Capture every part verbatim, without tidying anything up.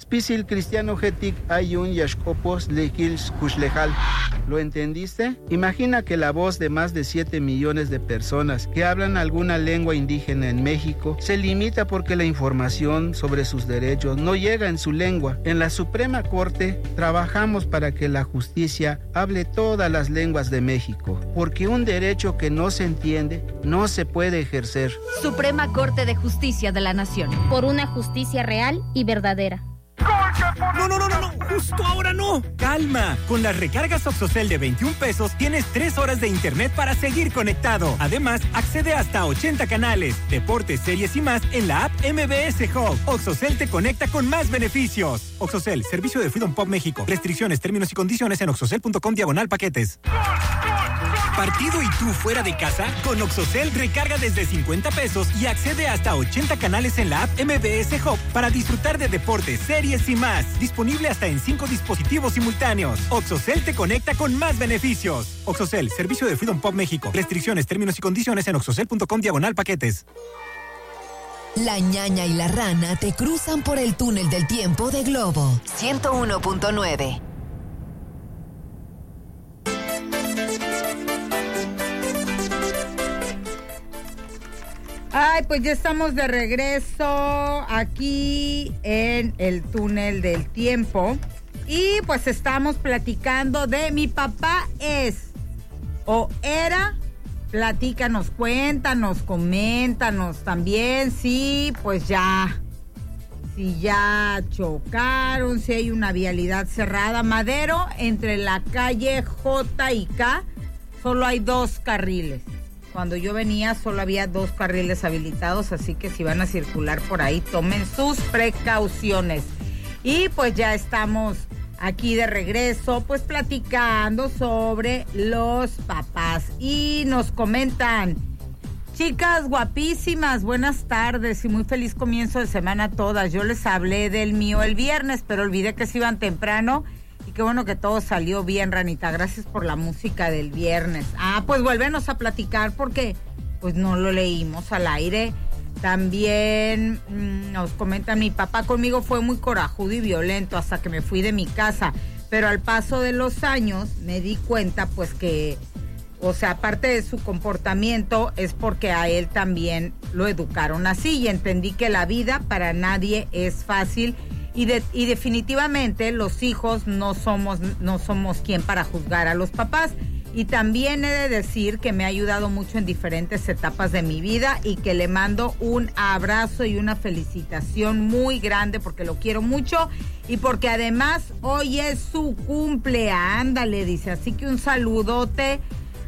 Pisil cristiano getic ayun yashkopos lekils kushlejal. ¿Lo entendiste? Imagina que la voz de más de siete millones de personas que hablan alguna lengua indígena en México se limita porque la información sobre sus derechos no llega en su lengua. En la Suprema Corte trabajamos para que la justicia hable todas las lenguas de México, porque un derecho que no se entiende no se puede ejercer. Suprema Corte de Justicia de la Nación. Por una justicia real y verdadera. No, no, no, no, no, justo ahora no. Calma, con las recargas Oxocel de veintiún pesos tienes tres horas de internet para seguir conectado. Además, accede hasta ochenta canales, deportes, series y más en la app M B S Hub. Oxocel te conecta con más beneficios. Oxocel, servicio de Freedom Pop México. Restricciones, términos y condiciones en oxocel punto com diagonal paquetes. ¿Partido y tú fuera de casa? Con Oxocel recarga desde cincuenta pesos y accede hasta ochenta canales en la app M B S Hub para disfrutar de deportes, series y más. Disponible hasta en cinco dispositivos simultáneos. Oxocel te conecta con más beneficios. Oxocel, servicio de Freedom Pop México. Restricciones, términos y condiciones en oxocel punto com diagonal paquetes. La ñaña y la rana te cruzan por el túnel del tiempo de Globo ciento uno punto nueve. Ay, pues ya estamos de regreso aquí en el túnel del tiempo y pues estamos platicando de mi papá es o era. Platícanos, cuéntanos, coméntanos también si pues ya, si ya chocaron, si hay una vialidad cerrada. Madero, entre la calle J y K, solo hay dos carriles. Cuando yo venía solo había dos carriles habilitados, así que si van a circular por ahí, tomen sus precauciones. Y pues ya estamos aquí de regreso, pues platicando sobre los papás. Y nos comentan, chicas guapísimas, buenas tardes y muy feliz comienzo de semana a todas. Yo les hablé del mío el viernes, pero olvidé que se iban temprano. Y qué bueno que todo salió bien, Ranita. Gracias por la música del viernes. Ah, pues vuélvenos a platicar porque pues no lo leímos al aire. También mmm, nos comentan, mi papá conmigo fue muy corajudo y violento hasta que me fui de mi casa. Pero al paso de los años me di cuenta pues que, o sea, aparte de su comportamiento es porque a él también lo educaron así. Y entendí que la vida para nadie es fácil. Y, de, y definitivamente los hijos no somos, no somos quien para juzgar a los papás. Y también he de decir que me ha ayudado mucho en diferentes etapas de mi vida y que le mando un abrazo y una felicitación muy grande porque lo quiero mucho y porque además hoy es su cumple. Ándale, dice. Así que un saludote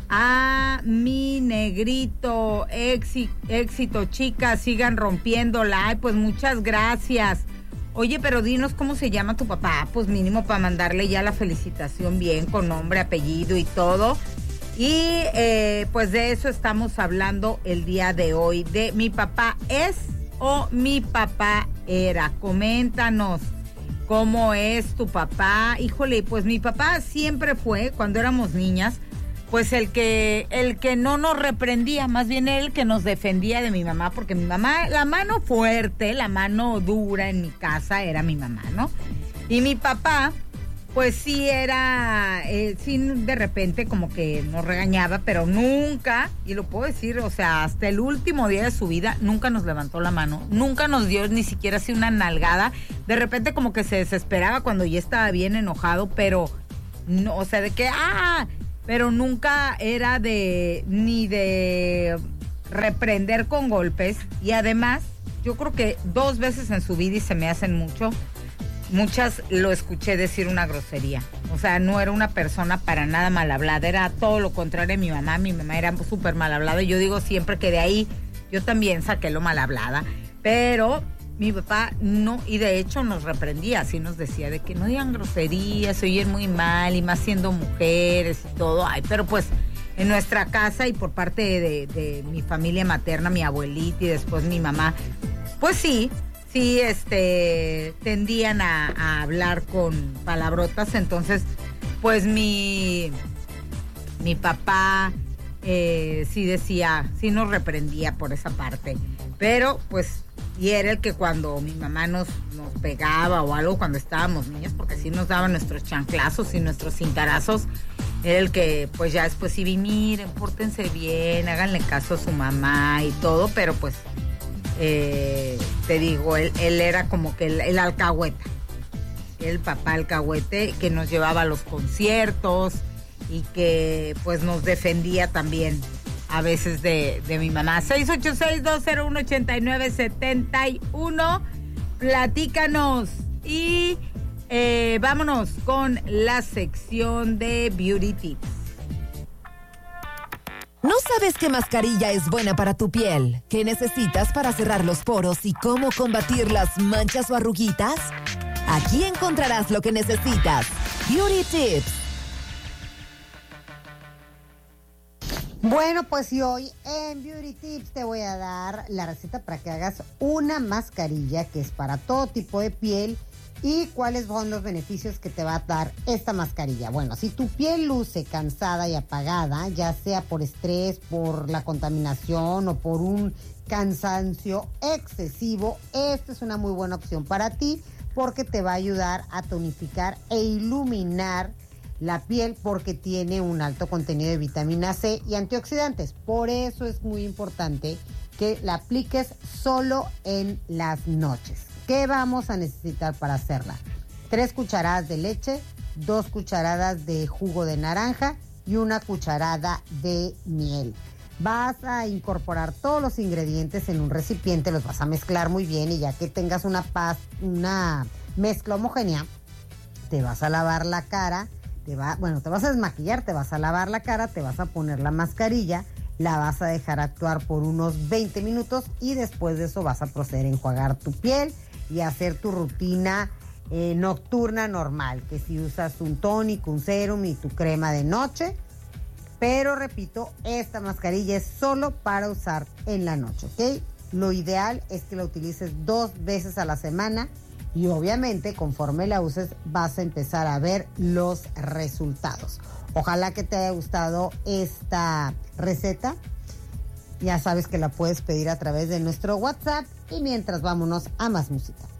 a mi negrito. Éxito, éxito, chicas, sigan rompiéndola. Ay, pues muchas gracias. Oye, pero dinos cómo se llama tu papá, pues mínimo para mandarle ya la felicitación bien, con nombre, apellido y todo. Y eh, pues de eso estamos hablando el día de hoy, de mi papá es o mi papá era. Coméntanos cómo es tu papá. Híjole, pues mi papá siempre fue, cuando éramos niñas, pues el que el que no nos reprendía, más bien el que nos defendía de mi mamá, porque mi mamá, la mano fuerte, la mano dura en mi casa era mi mamá, ¿no? Y mi papá, pues sí era, eh, sí de repente como que nos regañaba, pero nunca, y lo puedo decir, o sea, hasta el último día de su vida, nunca nos levantó la mano, nunca nos dio ni siquiera así una nalgada. De repente como que se desesperaba cuando ya estaba bien enojado, pero, no, o sea, de que, ah... pero nunca era de ni de reprender con golpes. Y además, yo creo que dos veces en su vida, y se me hacen mucho, muchas lo escuché decir una grosería. O sea, no era una persona para nada mal hablada, era todo lo contrario de mi mamá. Mi mamá era súper mal hablada. Yo digo siempre que de ahí yo también saqué lo mal hablada. Pero mi papá no, y de hecho nos reprendía, así nos decía, de que no digan groserías, se oyen muy mal, y más siendo mujeres y todo. Ay, pero pues en nuestra casa y por parte de, de mi familia materna, mi abuelita y después mi mamá, pues sí, sí, este, tendían a, a hablar con palabrotas. Entonces, pues mi, mi papá eh, sí decía, sí nos reprendía por esa parte. Pero pues, y era el que cuando mi mamá nos, nos pegaba o algo cuando estábamos niños, porque así nos daban nuestros chanclazos y nuestros cintarazos, era el que pues ya después iba y miren, pórtense bien, háganle caso a su mamá y todo, pero pues eh, te digo, él, él era como que el, el alcahueta, el papá alcahuete que nos llevaba a los conciertos y que pues nos defendía también a veces de, de mi mamá. seis ocho seis, dos cero uno, ocho nueve siete uno, platícanos y eh, vámonos con la sección de Beauty Tips. ¿No sabes qué mascarilla es buena para tu piel? ¿Qué necesitas para cerrar los poros y cómo combatir las manchas o arruguitas? Aquí encontrarás lo que necesitas. Beauty Tips. Bueno, pues y hoy en Beauty Tips te voy a dar la receta para que hagas una mascarilla que es para todo tipo de piel. ¿Y cuáles son los beneficios que te va a dar esta mascarilla? Bueno, si tu piel luce cansada y apagada, ya sea por estrés, por la contaminación o por un cansancio excesivo, esta es una muy buena opción para ti porque te va a ayudar a tonificar e iluminar la piel porque tiene un alto contenido de vitamina C y antioxidantes. Por eso es muy importante que la apliques solo en las noches. ¿Qué vamos a necesitar para hacerla? Tres cucharadas de leche, dos cucharadas de jugo de naranja y una cucharada de miel. Vas a incorporar todos los ingredientes en un recipiente, los vas a mezclar muy bien y ya que tengas una, paz, una mezcla homogénea, te vas a lavar la cara, te va, bueno, te vas a desmaquillar, te vas a lavar la cara, te vas a poner la mascarilla, la vas a dejar actuar por unos veinte minutos y después de eso vas a proceder a enjuagar tu piel y hacer tu rutina eh, nocturna normal, que si usas un tónico, un sérum y tu crema de noche. Pero repito, esta mascarilla es solo para usar en la noche, ¿ok? Lo ideal es que la utilices dos veces a la semana y obviamente conforme la uses vas a empezar a ver los resultados. Ojalá que te haya gustado esta receta. Ya sabes que la puedes pedir a través de nuestro WhatsApp y mientras vámonos a más música.